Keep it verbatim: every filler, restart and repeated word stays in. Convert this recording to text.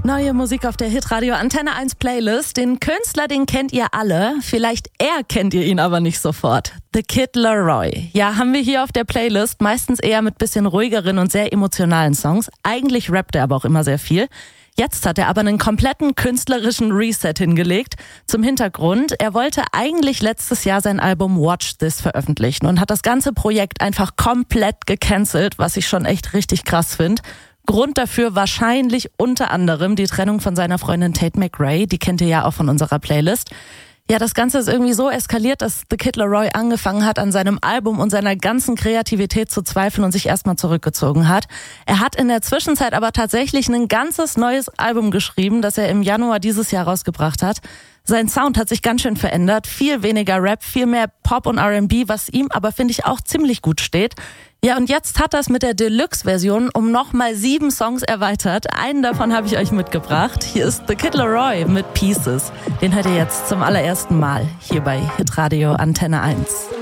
Neue Musik auf der Hitradio Antenne eins Playlist. Den Künstler, den kennt ihr alle. Vielleicht er kennt ihr ihn aber nicht sofort. The Kid Laroi. Ja, haben wir hier auf der Playlist. Meistens eher mit bisschen ruhigeren und sehr emotionalen Songs. Eigentlich rappt er aber auch immer sehr viel. Jetzt hat er aber einen kompletten künstlerischen Reset hingelegt. Zum Hintergrund, er wollte eigentlich letztes Jahr sein Album Watch This veröffentlichen und hat das ganze Projekt einfach komplett gecancelt, was ich schon echt richtig krass finde. Grund dafür wahrscheinlich unter anderem die Trennung von seiner Freundin Tate McRae, die kennt ihr ja auch von unserer Playlist. Ja, das Ganze ist irgendwie so eskaliert, dass The Kid Laroi angefangen hat, an seinem Album und seiner ganzen Kreativität zu zweifeln und sich erstmal zurückgezogen hat. Er hat in der Zwischenzeit aber tatsächlich ein ganzes neues Album geschrieben, das er im Januar dieses Jahr rausgebracht hat. Sein Sound hat sich ganz schön verändert, viel weniger Rap, viel mehr Pop und R and B, was ihm aber, finde ich, auch ziemlich gut steht. Ja, und jetzt hat er es mit der Deluxe-Version um nochmal sieben Songs erweitert. Einen davon habe ich euch mitgebracht. Hier ist The Kid Laroi mit Pieces. Den hört ihr jetzt zum allerersten Mal hier bei Hitradio Antenne eins.